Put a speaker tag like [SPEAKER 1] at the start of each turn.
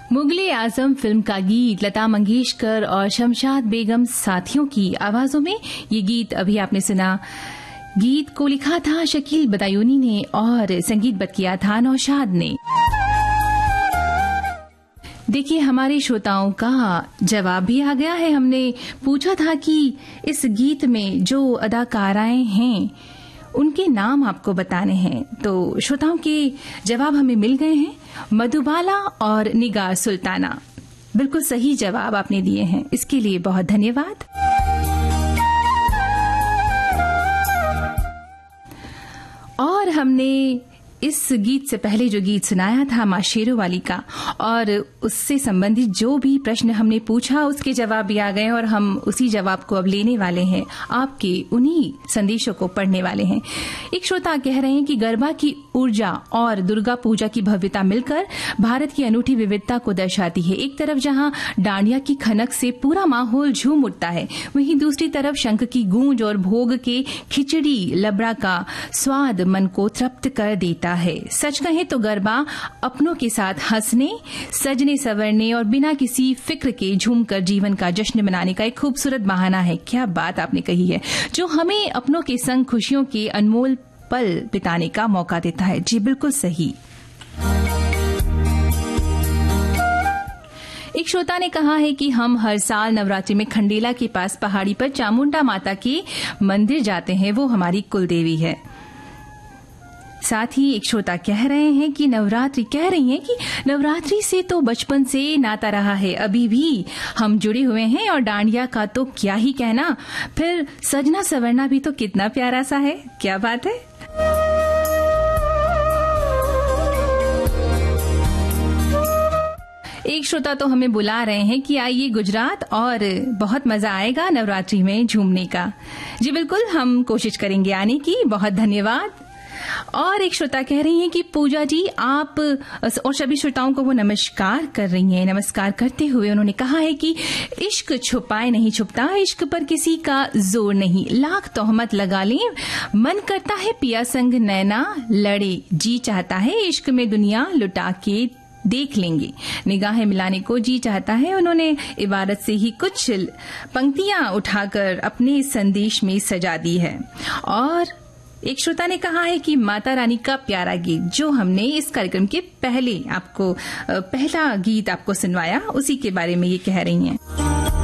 [SPEAKER 1] मुगले आजम film का गीत लता मंगेशकर और शमशाद बेगम साथियों की आवाजों में ये गीत अभी आपने सुना। गीत को लिखा था शकील बदायूनी ने और संगीतबद्ध किया था नौशाद ने। देखिए, हमारे श्रोताओं का जवाब भी आ गया है। हमने पूछा था कि इस गीत में जो अदाकाराएं हैं उनके नाम आपको बताने हैं, तो श्रोताओं के जवाब हमें मिल गए हैं। मधुबाला और निगार सुल्ताना, बिल्कुल सही जवाब आपने दिए हैं, इसके लिए बहुत धन्यवाद। और हमने इस गीत से पहले जो गीत सुनाया था मां शेरों वाली का, और उससे संबंधित जो भी प्रश्न हमने पूछा उसके जवाब भी आ गए और हम उसी जवाब को अब लेने वाले हैं, आपके उन्हीं संदेशों को पढ़ने वाले हैं। एक श्रोता कह रहे हैं कि गरबा की ऊर्जा और दुर्गा पूजा की भव्यता मिलकर भारत की अनूठी विविधता को दर्शाती है। एक तरफ जहां डांडिया की खनक से पूरा माहौल झूम उठता है, वहीं दूसरी तरफ शंख की गूंज और भोग के खिचड़ी लबड़ा का स्वाद मन को तृप्त कर देता है। सच कहें तो गरबा अपनों के साथ हंसने, सजने संवरने और बिना किसी फिक्र के झूमकर जीवन का जश्न मनाने का एक खूबसूरत बहाना है। क्या बात आपने कही है, जो हमें अपनों के संग खुशियों के अनमोल पल बिताने का मौका देता है। जी बिल्कुल सही। एक श्रोता ने कहा है कि हम हर साल नवरात्रि में खंडेला के पास पहाड़ी पर चामुंडा माता के मंदिर जाते हैं, वो हमारी कुलदेवी है। साथ ही एक श्रोता कह रही हैं कि नवरात्रि से तो बचपन से नाता रहा है, अभी भी हम जुड़े हुए हैं और डांडिया का तो क्या ही कहना, फिर सजना संवरना भी तो कितना प्यारा सा है। क्या बात है। एक श्रोता तो हमें बुला रहे हैं कि आइए गुजरात और बहुत मजा आएगा नवरात्रि में झूमने का। जी बिल्कुल, हम कोशिश करेंगे आने की। बहुत धन्यवाद। और एक श्रोता कह रही हैं कि पूजा जी, आप और सभी श्रोताओं को वो नमस्कार कर रही हैं। नमस्कार करते हुए उन्होंने कहा है कि इश्क छुपाए नहीं छुपता, इश्क पर किसी का जोर नहीं, लाख तोहमत लगा लें, मन करता है पिया संग नैना लड़े, जी चाहता है इश्क में दुनिया लुटा के देख लेंगे, निगाहें मिलाने को जी चाहता है। उन्होंने इबारत से ही कुछ पंक्तियां उठाकर अपने संदेश में सजा दी है। और एक श्रोता ने कहा है कि माता रानी का प्यारा गीत जो हमने इस कार्यक्रम के पहले आपको पहला गीत आपको सुनवाया, उसी के बारे में ये कह रही हैं।